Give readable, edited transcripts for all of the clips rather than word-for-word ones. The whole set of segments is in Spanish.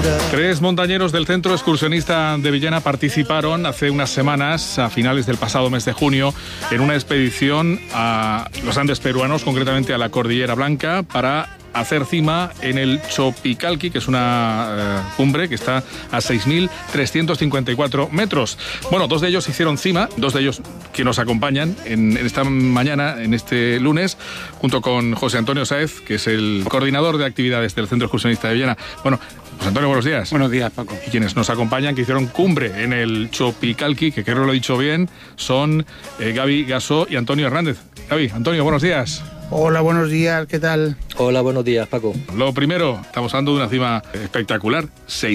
Tres montañeros del Centro Excursionista de Villena participaron hace unas semanas, a finales del pasado mes de junio, en una expedición a los Andes peruanos, concretamente a la Cordillera Blanca, para hacer cima en el Chopicalqui, que es una cumbre que está a 6.354 metros. Bueno, dos de ellos hicieron cima, dos de ellos que nos acompañan en esta mañana, en este lunes, junto con José Antonio Sáez, que es el coordinador de actividades del Centro Excursionista de Villena. Bueno, José Antonio, buenos días. Buenos días, Paco. Y quienes nos acompañan, que hicieron cumbre en el Chopicalqui, que creo que lo he dicho bien, son Gaby Gasó y Antonio Hernández. Gaby, Antonio, buenos días. Hola, buenos días, ¿qué tal? Hola, buenos días, Paco. Lo primero, estamos hablando de una cima espectacular,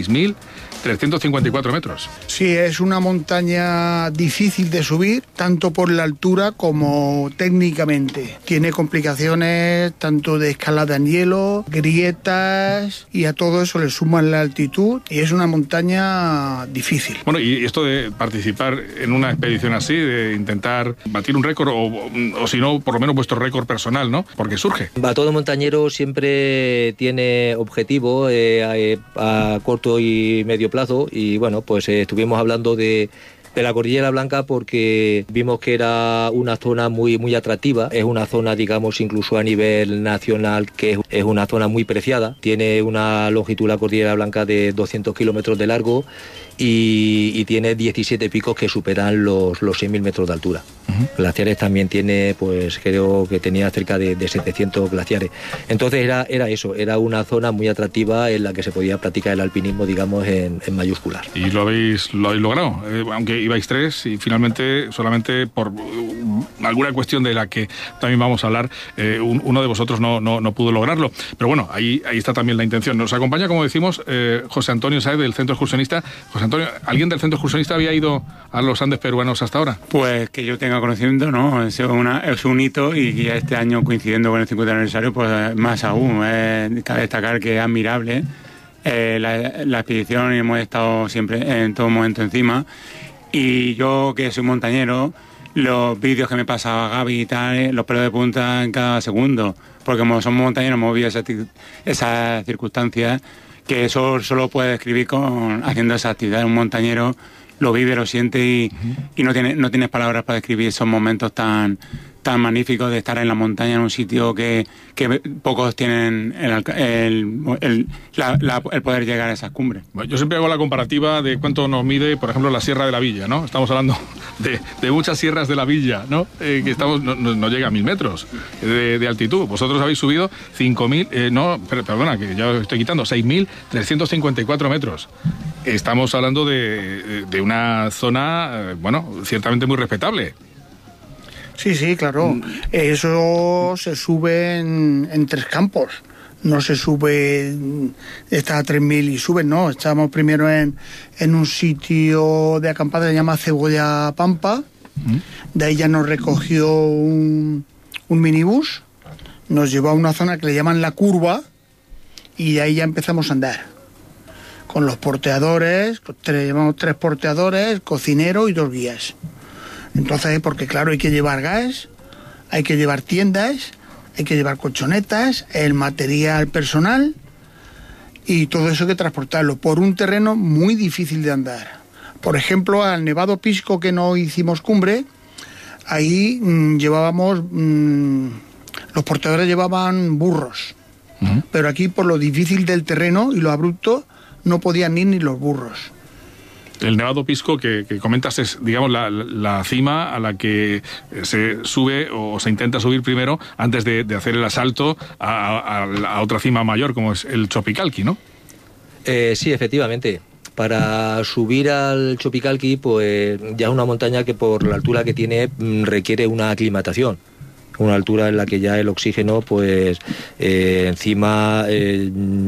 6.354 metros. Sí, es una montaña difícil de subir, tanto por la altura como técnicamente. Tiene complicaciones tanto de escalada en hielo, grietas, y a todo eso le suman la altitud, y es una montaña difícil. Bueno, y esto de participar en una expedición así, de intentar batir un récord, o si no, por lo menos vuestro récord personal, ¿no? Porque surge. Todo montañero siempre tiene objetivo a corto y medio plazo, y bueno, pues estuvimos hablando de la Cordillera Blanca porque vimos que era una zona muy atractiva. Es una zona, digamos, incluso a nivel nacional, que es una zona muy preciada. Tiene una longitud, la Cordillera Blanca, de 200 kilómetros de largo y tiene 17 picos que superan los 6.000 metros de altura. Glaciares también tiene, pues creo que tenía cerca de 700 glaciares. Entonces era eso, era una zona muy atractiva en la que se podía practicar el alpinismo, digamos, en mayúsculas. Y lo habéis logrado, aunque ibais tres y finalmente, solamente por alguna cuestión de la que también vamos a hablar, uno de vosotros no pudo lograrlo. Pero bueno, ahí está también la intención. Nos acompaña, como decimos, José Antonio Sáez, del Centro Excursionista. José Antonio, ¿alguien del Centro Excursionista había ido a los Andes peruanos hasta ahora? Pues que yo tenga conocimiento, ¿no? Es un hito, y ya este año, coincidiendo con el 50 aniversario, pues más aún. Cabe destacar que es admirable la expedición, y hemos estado siempre en todo momento encima. Y yo, que soy montañero, los vídeos que me pasaba Gaby y tal, los pelos de punta en cada segundo, porque como somos montañeros hemos vivido esas circunstancias, que eso solo puede describir haciendo esa actividad. Un montañero lo vive, lo siente, y no tienes palabras para describir esos momentos tan magníficos de estar en la montaña, en un sitio que pocos tienen el poder llegar a esas cumbres. Bueno, yo siempre hago la comparativa de cuánto nos mide, por ejemplo, la Sierra de la Villa, ¿no? Estamos hablando de muchas sierras de la Villa, ¿no? Que no llega a 1.000 metros de altitud. Vosotros habéis subido 5.000, perdona, que ya estoy quitando, 6.354 metros. Estamos hablando de una zona, ciertamente muy respetable. Sí, claro. Eso se sube en tres campos. No se sube, está a 3.000 y sube, no. Estábamos primero en un sitio de acampada que se llama Cebolla Pampa. De ahí ya nos recogió un minibús. Nos llevó a una zona que le llaman La Curva, y de ahí ya empezamos a andar. Con los porteadores, llevamos 3 porteadores, cocinero y 2 guías. Entonces, porque claro, hay que llevar gas, hay que llevar tiendas, hay que llevar colchonetas, el material personal, y todo eso hay que transportarlo por un terreno muy difícil de andar. Por ejemplo, al Nevado Pisco, que no hicimos cumbre, ahí llevábamos, los portadores llevaban burros, pero aquí, por lo difícil del terreno y lo abrupto, no podían ir ni los burros. El Nevado Pisco que comentas es, digamos, la cima a la que se sube o se intenta subir primero antes de hacer el asalto a otra cima mayor, como es el Chopicalqui, ¿no? Sí, efectivamente. Para subir al Chopicalqui, pues ya es una montaña que, por la altura que tiene, requiere una aclimatación. Una altura en la que ya el oxígeno, pues encima